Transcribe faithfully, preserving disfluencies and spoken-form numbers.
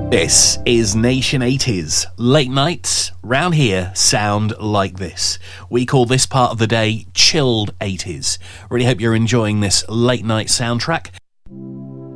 This is Nation eighties. Late nights round here sound like this. We call this part of the day chilled eighties. Really hope you're enjoying this late night soundtrack.